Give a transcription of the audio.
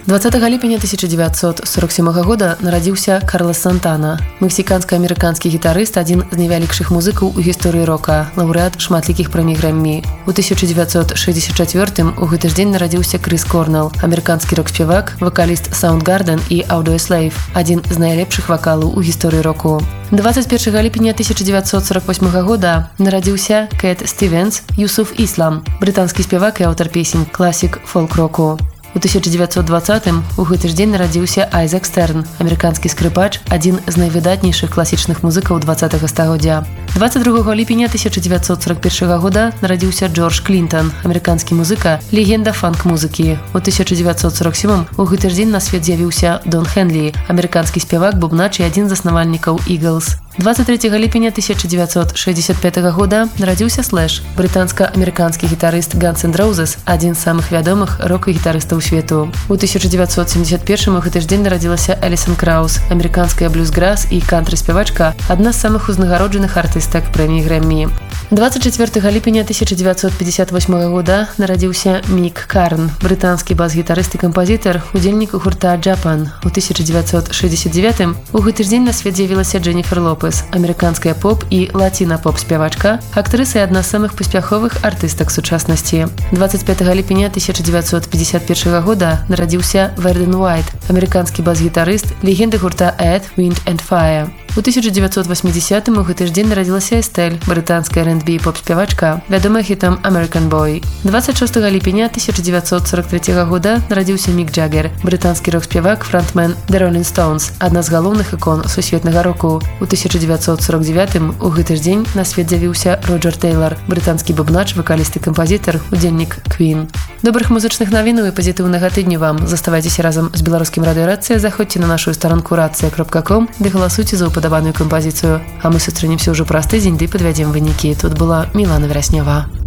20 ліпеня 1947 года нарадзіўся Карлос Сантана, мексіканска-амерыканскі гітарыст, адзін з найвялікшых музыкаў у гісторыі рока, лаўрэат шматлікіх прэмій Грэммі. У 1964 у гэты ж дзень нарадзіўся Крыс Корнелл, амерыканскі рок-спевак, вакаліст Soundgarden і Audioslave, адзін з найлепшых вакалаў у гісторыі року. 21 ліпеня 1948 года нарадзіўся Кэт Стівенс Юсуф Іслам, брытанскі спевак і аўтар песень класік фолк-року. У 1920-м у гэты ж дзень нарадзіўся Айзек Стерн, амерыканскі скрыпач, адзін з найвыдатнейшых класічных музыкаў 20-го стагоддзя. 22 ліпеня 1941 года нарадзіўся Джордж Клінтон, амерыканскі музыка, легенда фанк-музыкі. У 1947-м у гэты ж дзень на свет з'явіўся Дон Хенлі, амерыканскі спевак, бубнач і адзін з заснавальнікаў Eagles. 23 ліпеня 1965 года нарадзіўся Слэш, брытанска-амерыканскі гітарыст Guns N' Roses, адзін з самых вядомых рок-гітарыстаў свету. У 1971 у гэты ж дзень нарадзілася Элісон Краус, амерыканская блюзграс і кантры-спявачка, адна з самых узнагароджаных артыстак прэмій Грэммі. 24 ліпеня 1958 года нарадзіўся Мік Карн, брытанскі бас-гітарыст і кампазітар, удзельнік гурта Japan. У 1969 у гэты ж дзень на свет з'явілася Дженніфер Лопес, амерыканская поп і лаціна-поп-спявачка, актрыса і адна з самых паспяховых артыстак сучаснасці. 25 ліпеня 1951 года нарадзіўся Верден Уайт, амерыканскі бас-гітарыст, легенды гурта Earth, Wind and Fire. У 1980 у гэты ж дзень нарадзілася Эстэль, брытанская R&B поп-спявачка, вядомая хітам American Boy. 26 ліпеня 1943 года нарадзіўся Мік Джаггер, брытанскі рок-спевак, фронтмен The Rolling Stones, адна з галоўных ікон сусветнага року. У 1949 у гэты ж дзень на свет з'явіўся Роджер Тэйлар, брытанскі бубнач, вакаліст і кампазітар, удзельнік Queen. Добрых музычных навінаў і пазітыўнага тыдню вам. Заставайцеся разам з беларускім радыёрацыя, заходзьце на нашу старонку racыя.com, ды галасуйце за упадабаную кампазіцыю. А мы сустрэнемся ўжо праз тыдзень, ды падвядзем вынікі. Тут была Мілана Вераснёва.